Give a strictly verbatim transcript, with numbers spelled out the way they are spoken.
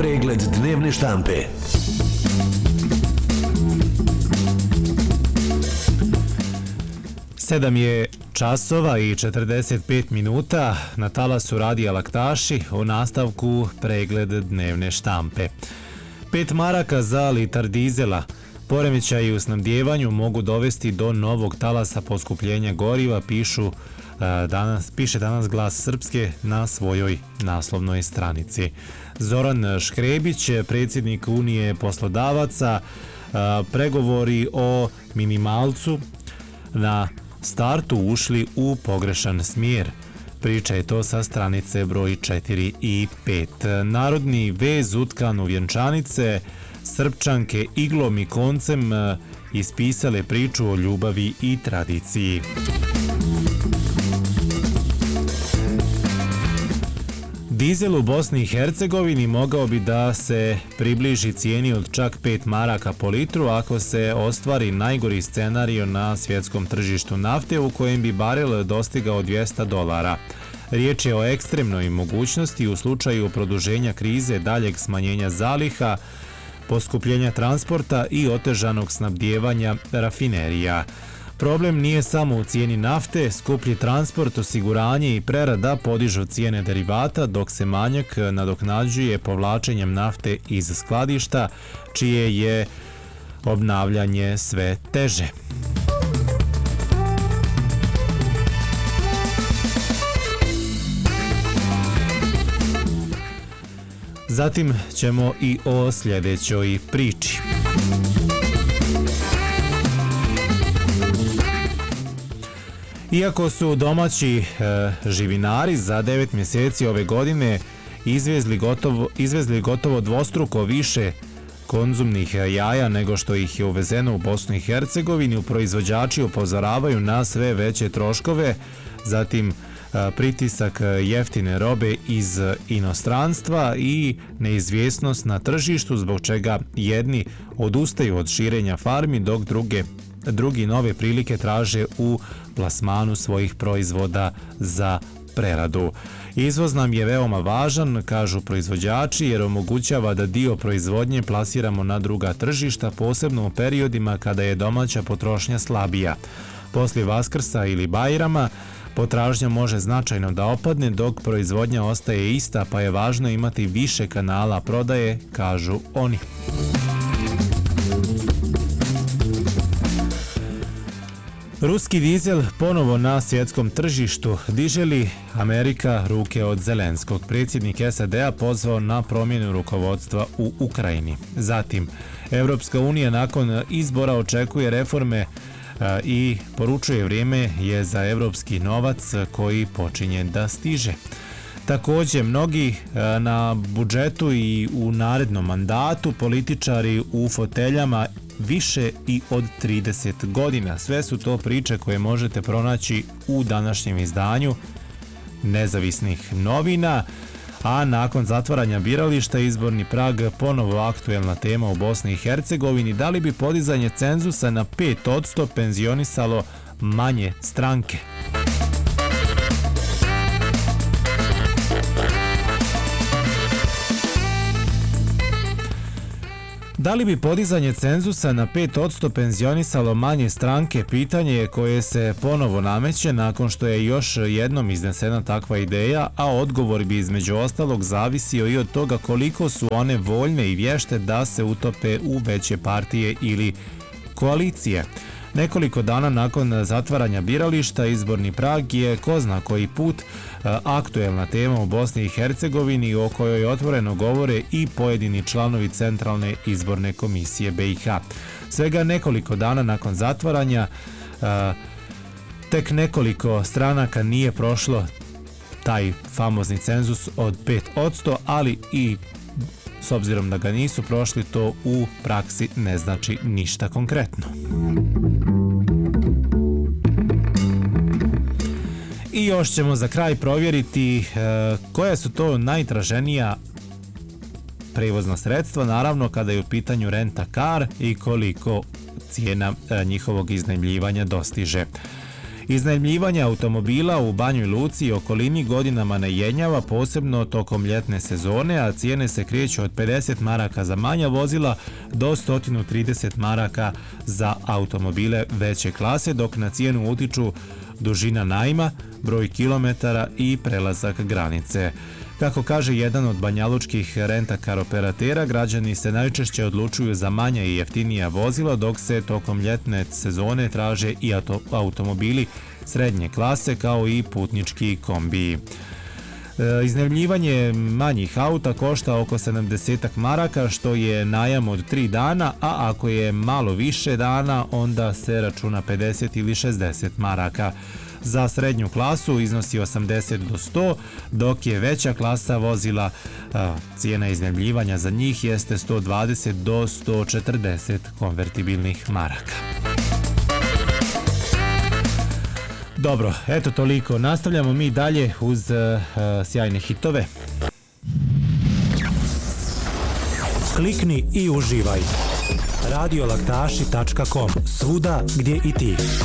Pregled dnevne štampe. Sedam je časova i četrdeset pet minuta, na talasu Radija Laktaši, u nastavku pregled dnevne štampe. Pet maraka za litar dizela. Poremećaji u snabdijevanju mogu dovesti do novog talasa poskupljenja goriva, pišu danas, piše danas Glas Srpske na svojoj naslovnoj stranici. Zoran Škrebić, predsjednik Unije poslodavaca, pregovori o minimalcu na startu ušli u pogrešan smjer. Priča je to sa stranice broj četiri i pet. Narodni vez utkan u vjenčanice, Srpčanke iglom i koncem ispisale priču o ljubavi i tradiciji. Dizel u Bosni i Hercegovini mogao bi da se približi cijeni od čak pet maraka po litru ako se ostvari najgori scenario na svjetskom tržištu nafte u kojem bi barel dostigao dvjesto dolara. Riječ je o ekstremnoj mogućnosti u slučaju produženja krize, daljeg smanjenja zaliha, poskupljenja transporta i otežanog snabdijevanja rafinerija. Problem nije samo u cijeni nafte, skuplji transport, osiguranje i prerada podižu cijene derivata, dok se manjak nadoknađuje povlačenjem nafte iz skladišta, čije je obnavljanje sve teže. Zatim ćemo i o sljedećoj priči. Iako su domaći e, živinari za devet mjeseci ove godine izvezli gotovo, izvezli gotovo dvostruko više konzumnih jaja nego što ih je uvezeno u Bosnu i Hercegovini, proizvođači upozoravaju na sve veće troškove, zatim e, pritisak jeftine robe iz inostranstva i neizvjesnost na tržištu, zbog čega jedni odustaju od širenja farmi, dok druge drugi nove prilike traže u plasmanu svojih proizvoda za preradu. Izvoz nam je veoma važan, kažu proizvođači, jer omogućava da dio proizvodnje plasiramo na druga tržišta, posebno u periodima kada je domaća potrošnja slabija. Poslije Vaskrsa ili Bajrama potražnja može značajno da opadne, dok proizvodnja ostaje ista, pa je važno imati više kanala prodaje, kažu oni. Ruski dizel ponovo na svjetskom tržištu. Diže li Amerika ruke od Zelenskog? Predsjednik S A D-a pozvao na promjenu rukovodstva u Ukrajini. Zatim, Evropska unija nakon izbora očekuje reforme a, i poručuje vrijeme je za evropski novac koji počinje da stiže. Također, mnogi a, na budžetu i u narednom mandatu, političari u foteljama više i od trideset godina. Sve su to priče koje možete pronaći u današnjem izdanju Nezavisnih novina, a nakon zatvaranja birališta izborni prag ponovo aktuelna tema u Bosni i Hercegovini. Da li bi podizanje cenzusa na pet posto penzionisalo manje stranke? Da li bi podizanje cenzusa na pet posto penzionisalo manje stranke, pitanje je koje se ponovo nameće nakon što je još jednom iznesena takva ideja, a odgovor bi između ostalog zavisio i od toga koliko su one voljne i vješte da se utope u veće partije ili koalicije. Nekoliko dana nakon zatvaranja birališta, izborni prag je ko zna koji put aktuelna tema u Bosni i Hercegovini, o kojoj otvoreno govore i pojedini članovi Centralne izborne komisije B i H. Svega nekoliko dana nakon zatvaranja, tek nekoliko stranaka nije prošlo taj famozni cenzus od pet posto, ali i s obzirom da ga nisu prošli, to u praksi ne znači ništa konkretno. I još ćemo za kraj provjeriti e, koja su to najtraženija prevozna sredstva, naravno kada je u pitanju renta car i koliko cijena e, njihovog iznajmljivanja dostiže. Iznajmljivanje automobila u Banjoj Luci i okolini godinama ne jenjava, posebno tokom ljetne sezone, a cijene se kreću od pedeset maraka za manja vozila do sto trideset maraka za automobile veće klase, dok na cijenu utiču dužina najma, broj kilometara i prelazak granice. Kako kaže jedan od banjalučkih rentakar operatera, građani se najčešće odlučuju za manja i jeftinija vozila, dok se tokom ljetne sezone traže i automobili srednje klase kao i putnički kombiji. E, iznajmljivanje manjih auta košta oko sedamdeset maraka, što je najam od tri dana, a ako je malo više dana, onda se računa pedeset ili šezdeset maraka. Za srednju klasu iznosi osamdeset do sto, dok je veća klasa vozila, a, cijena iznajmljivanja za njih jeste sto dvadeset do sto četrdeset konvertibilnih maraka. Dobro, eto toliko. Nastavljamo mi dalje uz uh, sjajne hitove. Klikni i uživaj. radio laktaši tačka com. Svuda gdje i ti.